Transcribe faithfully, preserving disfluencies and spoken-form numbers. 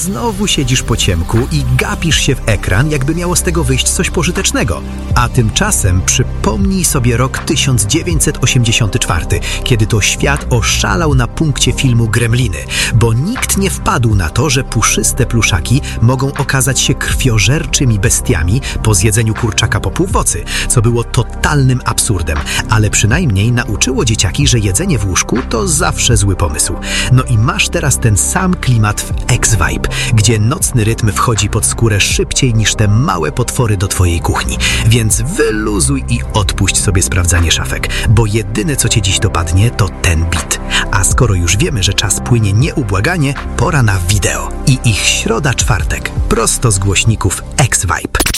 znowu siedzisz po ciemku i gapisz się w ekran, jakby miało z tego wyjść coś pożytecznego. A tymczasem przypomnij sobie rok tysiąc dziewięćset osiemdziesiąty czwarty, kiedy to świat oszalał na punkcie filmu Gremliny, bo nikt nie wpadł na to, że puszyste pluszaki mogą okazać się krwiożerczymi bestiami po zjedzeniu kurczaka po północy, co było totalnym absurdem, ale przynajmniej nauczyło dzieciaki, że jedzenie w łóżku to zawsze zły pomysł. No i masz teraz ten sam klimat w X-Vibe, gdzie nocny rytm wchodzi pod skórę szybciej niż te małe potwory do twojej kuchni. Więc wyluzuj i odpuść sobie sprawdzanie szafek, bo jedyne co cię dziś dopadnie to ten beat. A skoro już wiemy, że czas płynie nieubłaganie, pora na wideo. I ich środa czwartek, prosto z głośników X-Vibe.